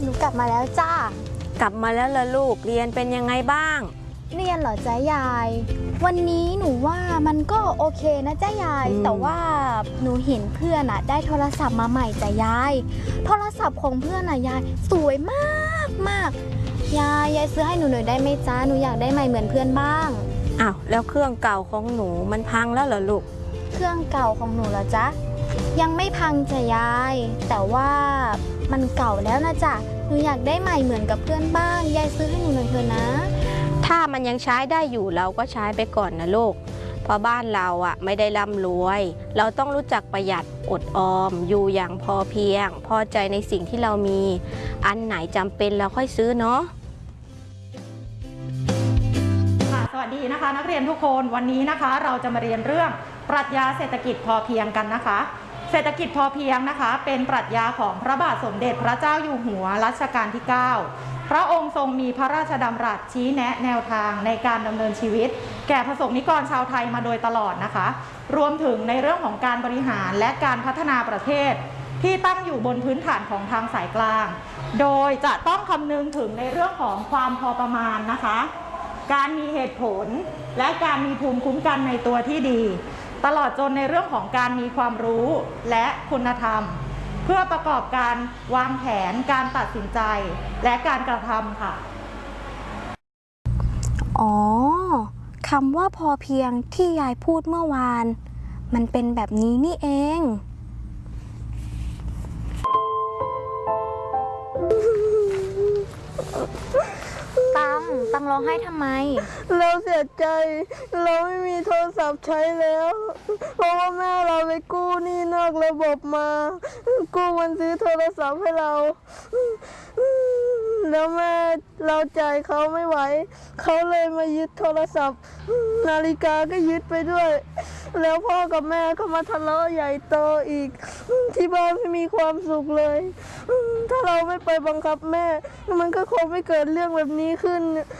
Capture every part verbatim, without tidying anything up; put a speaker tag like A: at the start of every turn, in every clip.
A: หนูกลับมาแล้วจ้าก
B: ลับมาแล้วล่ะลูกเรียนเป็นยังไงบ้าง
A: เรียนเหรอจ๊ะยายวันนี้หนูว่ามันก็โอเคนะจ๊ะยายแต่ว่าหนูเห็นเพื่อนอะได้โทรศัพท์มาใหม่จ้ะยายโทรศัพท์ของเพื่อนอะยายสวยมากมากยายยายซื้อให้หนูหน่อยได้ไหมจ๊ะหนูอยากได้ใหม่เหมือนเพื่อนบ้าง
B: อ้าวแล้วเครื่องเก่าของหนูมันพังแล้วเหรอลูก
A: เครื่องเก่าของหนูเหรอจ๊ะยังไม่พังจ้ะยายแต่ว่ามันเก่าแล้วนะจ๊ะหนูอยากได้ใหม่เหมือนกับเพื่อนบ้างยายซื้อให้หนูหน่อยเถอะนะ
B: ถ้ามันยังใช้ได้อยู่เราก็ใช้ไปก่อนนะลูกเพราะบ้านเราอ่ะไม่ได้ร่ำรวยเราต้องรู้จักประหยัดอดออมอยู่อย่างพอเพียงพอใจในสิ่งที่เรามีอันไหนจำเป็นเราค่อยซื้อเนาะ
C: ค่ะสวัสดีนะคะนักเรียนทุกคนวันนี้นะคะเราจะมาเรียนเรื่องปรัชญาเศรษฐกิจพอเพียงกันนะคะเศรษฐกิจพอเพียงนะคะเป็นปรัชญาของพระบาทสมเด็จพระเจ้าอยู่หัวรัชกาลที่เก้าพระองค์ทรงมีพระราชดำรัสชี้แนะแนวทางในการดำเนินชีวิตแก่ประสบนิกรชาวไทยมาโดยตลอดนะคะรวมถึงในเรื่องของการบริหารและการพัฒนาประเทศที่ตั้งอยู่บนพื้นฐานของทางสายกลางโดยจะต้องคำนึงถึงในเรื่องของความพอประมาณนะคะการมีเหตุผลและการมีภูมิคุ้มกันในตัวที่ดีตลอดจนในเรื่องของการมีความรู้และคุณธรรมเพื่อประกอบการวางแผนการตัดสินใจและการกระทำค่ะ
A: อ๋อคำว่าพอเพียงที่ยายพูดเมื่อวานมันเป็นแบบนี้นี่เองตังตังร้องไห้ทำไม
D: เราเสียใจเราไม่มีโทรศัพท์ใช้แล้วเพราะว่าแม่เราไปกู้หนี้นอกระบบมากู้มันซื้อโทรศัพท์ให้เราแล้วแม่เราจ่ายเขาไม่ไหวเขาเลยมายึดโทรศัพท์นาฬิกาก็ยึดไปด้วยแล้วพ่อกับแม่ก็มาทะเลาะใหญ่โตอีกที่บ้านไม่มีความสุขเลยถ้าเราไม่ไปบังคับแม่มันก็คงไม่เกิดเรื่องแบบนี้ขึ้น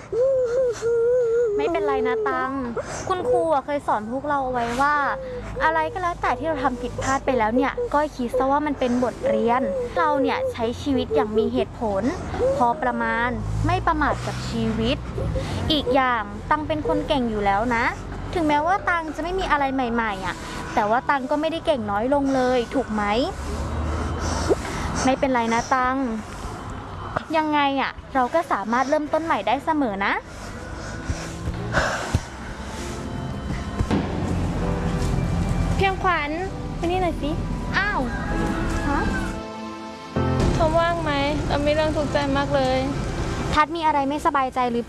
A: ไม่เป็นไรนะตังคุณครูเคยสอนพวกเราไว้ว่าอะไรก็แล้วแต่ที่เราทำผิดพลาดไปแล้วเนี่ยก็คิดซะว่ามันเป็นบทเรียนเราเนี่ยใช้ชีวิตอย่างมีเหตุผลพอประมาณไม่ประมาทกับชีวิตอีกอย่างตังเป็นคนเก่งอยู่แล้วนะถึงแม้ว่าตังจะไม่มีอะไรใหม่ๆอ่ะแต่ว่าตังก็ไม่ได้เก่งน้อยลงเลยถูกไหมไม่เป็นไรนะตังยังไงอ่ะเราก็สามารถเริ่มต้นใหม่ได้เสมอนะเพียงขวัญมานี่หน่อยสิอ้าวฮะ
E: เธอว่างไหมเรามีเรื่องทุกข์ใจมากเลย
A: ทัดมีอะไรไม่สบายใจหรือ